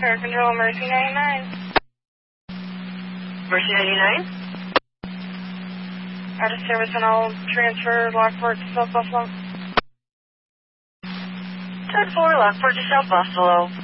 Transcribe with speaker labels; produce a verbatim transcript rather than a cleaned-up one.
Speaker 1: Air Control, Mercy ninety-nine.
Speaker 2: Mercy ninety-nine?
Speaker 1: Out of service and I'll transfer Lockport to South Buffalo.
Speaker 2: ten four, Lockport to South Buffalo.